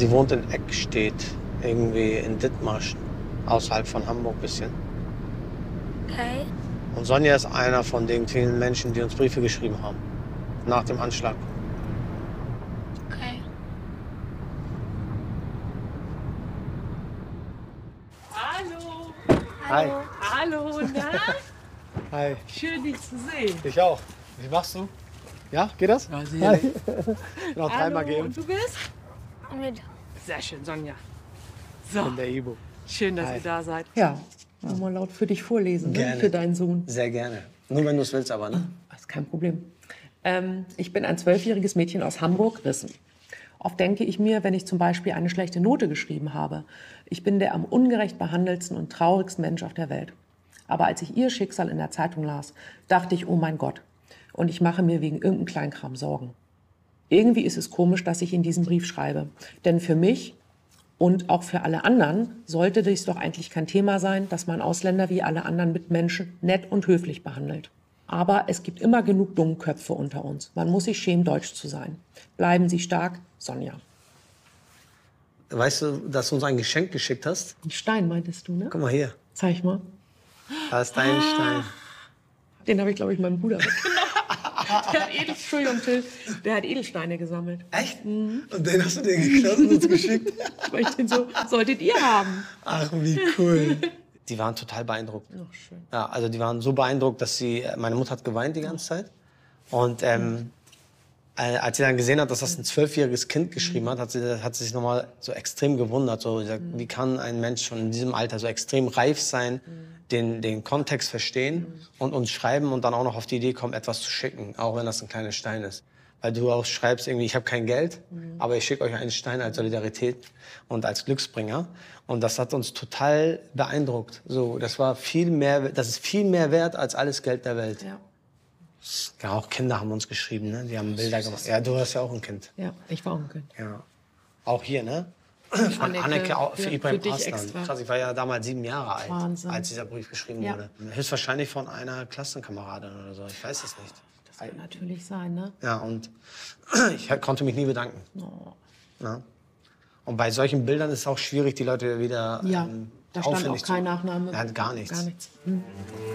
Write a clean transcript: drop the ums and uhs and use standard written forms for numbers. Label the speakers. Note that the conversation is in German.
Speaker 1: Sie wohnt in Eckstedt, irgendwie in Dithmarschen, außerhalb von Hamburg ein bisschen.
Speaker 2: Okay.
Speaker 1: Und Sonja ist einer von den vielen Menschen, die uns Briefe geschrieben haben. Nach dem Anschlag.
Speaker 2: Okay.
Speaker 3: Hallo.
Speaker 1: Hi.
Speaker 3: Hallo, na?
Speaker 1: Hi.
Speaker 3: Schön, dich zu sehen.
Speaker 1: Ich auch. Wie machst du? Ja, geht das?
Speaker 3: Ja, sicherlich.
Speaker 1: Ich bin auch dreimal
Speaker 3: Hallo,
Speaker 1: geimpft.
Speaker 3: und du bist?
Speaker 2: Mit.
Speaker 3: Sehr schön, Sonja. So,
Speaker 1: In der Ibo.
Speaker 3: schön, dass
Speaker 1: Hi.
Speaker 3: ihr da seid. Ja, mal laut für dich vorlesen, ne?
Speaker 1: Gerne.
Speaker 3: Für deinen Sohn.
Speaker 1: Sehr gerne. Nur wenn du es willst, aber ne?
Speaker 3: Das ist kein Problem. Ich bin ein 12-jähriges Mädchen aus Hamburg, Rissen. Oft denke ich mir, wenn ich zum Beispiel eine schlechte Note geschrieben habe, ich bin der am ungerecht behandeltsten und traurigsten Mensch auf der Welt. Aber als ich ihr Schicksal in der Zeitung las, dachte ich, oh mein Gott. Und ich mache mir wegen irgendeinem Kleinkram Sorgen. Irgendwie ist es komisch, dass ich in diesen Brief schreibe. Denn für mich und auch für alle anderen sollte dies doch eigentlich kein Thema sein, dass man Ausländer wie alle anderen Mitmenschen nett und höflich behandelt. Aber es gibt immer genug Dummköpfe unter uns. Man muss sich schämen, deutsch zu sein. Bleiben Sie stark, Sonja.
Speaker 1: Weißt du, dass du uns ein Geschenk geschickt hast?
Speaker 3: Ein Stein meintest du, ne?
Speaker 1: Guck mal hier.
Speaker 3: Zeig mal.
Speaker 1: Da ist dein Stein.
Speaker 3: Den habe ich, glaube ich, meinem Bruder mitgenommen. Entschuldigung, Till. Der hat Edelsteine gesammelt.
Speaker 1: Echt? Und den hast du dir geklaut und uns geschickt?
Speaker 3: Weil ich den so, solltet ihr haben.
Speaker 1: Ach, wie cool. Die waren total beeindruckt.
Speaker 3: Ach, schön.
Speaker 1: Ja, also die waren so beeindruckt, dass meine Mutter hat geweint die ganze Zeit. Und als sie dann gesehen hat, dass das ein 12-jähriges Kind geschrieben hat, hat sie sich nochmal so extrem gewundert. So gesagt, wie kann ein Mensch schon in diesem Alter so extrem reif sein, den Kontext verstehen und uns schreiben und dann auch noch auf die Idee kommen, etwas zu schicken, auch wenn das ein kleiner Stein ist. Weil du auch schreibst irgendwie, ich habe kein Geld, aber ich schicke euch einen Stein als Solidarität und als Glücksbringer. Und das hat uns total beeindruckt. So, das ist viel mehr wert als alles Geld der Welt.
Speaker 3: Ja.
Speaker 1: Ja, auch Kinder haben uns geschrieben, ne? Die haben Bilder gemacht. Ja, du hast ja auch ein Kind.
Speaker 3: Ja, ich war auch ein Kind.
Speaker 1: Ja. Auch hier, ne? Von Anneke für
Speaker 3: ja,
Speaker 1: Ibrahim
Speaker 3: für dich
Speaker 1: Aslan.
Speaker 3: extra.
Speaker 1: Krass, ich war ja damals 7 Jahre alt,
Speaker 3: Wahnsinn.
Speaker 1: als dieser Brief geschrieben
Speaker 3: Ja.
Speaker 1: wurde. Höchstwahrscheinlich von einer Klassenkameradin oder so. Ich weiß es nicht.
Speaker 3: Das kann natürlich sein, ne?
Speaker 1: Ja, und ich konnte mich nie bedanken.
Speaker 3: Oh.
Speaker 1: Ja. Und bei solchen Bildern ist es auch schwierig, die Leute wieder
Speaker 3: Ja, da stand auch
Speaker 1: aufwendig
Speaker 3: kein Nachname.
Speaker 1: Ja, gar nichts.
Speaker 3: Gar nichts.